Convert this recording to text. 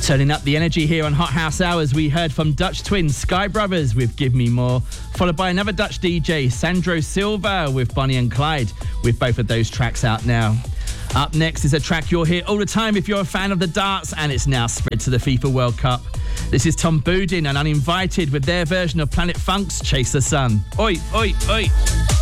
Turning up the energy here on Hot House Hours, we heard from Dutch twins Sky Brothers with Give Me More, followed by another Dutch DJ, Sandro Silva with Bonnie and Clyde, with both of those tracks out now. Up next is a track you'll hear all the time if you're a fan of the darts, and it's now spread to the FIFA World Cup. This is Tom Boudin and Uninvited with their version of Planet Funk's Chase the Sun. Oi, oi, oi.